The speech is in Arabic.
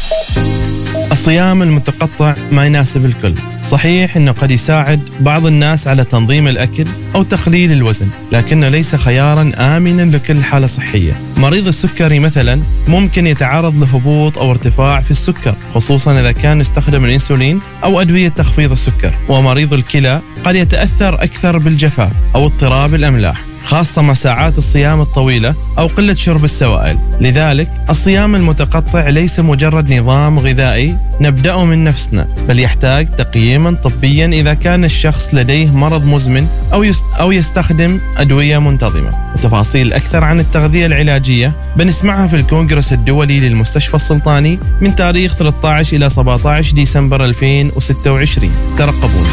الصيام المتقطع ما يناسب الكل. صحيح أنه قد يساعد بعض الناس على تنظيم الأكل أو تقليل الوزن، لكنه ليس خياراً آمناً لكل حالة صحية. مريض السكري مثلاً ممكن يتعرض لهبوط أو ارتفاع في السكر، خصوصاً إذا كان يستخدم الإنسولين أو أدوية تخفيض السكر. ومريض الكلى قد يتأثر أكثر بالجفاف أو اضطراب الأملاح، خاصة مع ساعات الصيام الطويلة أو قلة شرب السوائل. لذلك الصيام المتقطع ليس مجرد نظام غذائي نبدأه من نفسنا، بل يحتاج تقييما طبيا إذا كان الشخص لديه مرض مزمن أو يستخدم أدوية منتظمة. وتفاصيل أكثر عن التغذية العلاجية بنسمعها في الكونغرس الدولي للمستشفى السلطاني من تاريخ 13 إلى 17 ديسمبر 2026. ترقبونا.